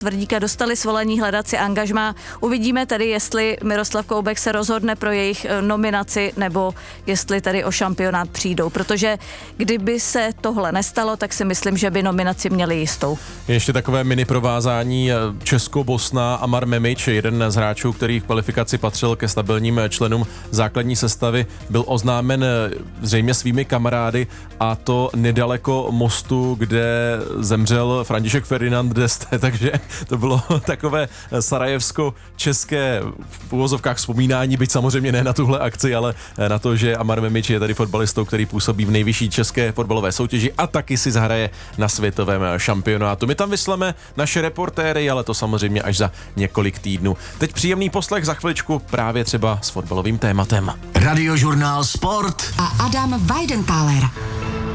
Tvrdíka dostali svolení hledat si angažmá. Uvidíme tedy, jestli Miroslav Koubek se rozhodne pro jejich nominaci, nebo jestli tedy o šampionát přijdou, protože kdyby se tohle nestalo, tak si myslím, že by nominaci měli jistou. Ještě takové mini provázání Česko-Bosna. Amar Memič, jeden z hráčů, který v kvalifikaci patřil ke stabilním členům základní sestavy, byl oznámen zřejmě svými kamarády, a to nedaleko mostu, kde zemřel František Ferdinand d'Este, takže to bylo takové sarajevsko-české v uvozovkách vzpomínání, byť samozřejmě ne na tuhle akci, ale na to, že Amar Memič je tady fotbalistou, který působí v nejvyšší české fotbalové soutěži a taky si zahraje na světovém šampionátu. My tam vysleme naše reportéry, ale to samozřejmě až za několik týdnů. Teď příjemný poslech, za chviličku právě třeba s fotbalovým tématem. Radiožurnál Sport a Adam Weidenthaler.